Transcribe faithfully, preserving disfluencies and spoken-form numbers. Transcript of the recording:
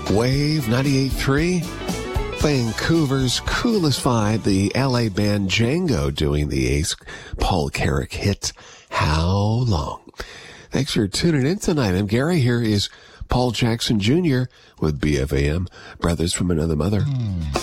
Wave ninety-eight point three. Vancouver's coolest vibe, the L A band Django doing the Ace Paul Carrick hit, How Long? Thanks for tuning in tonight. I'm Gary. Here is Paul Jackson Junior with B F A M, Brothers from Another Mother.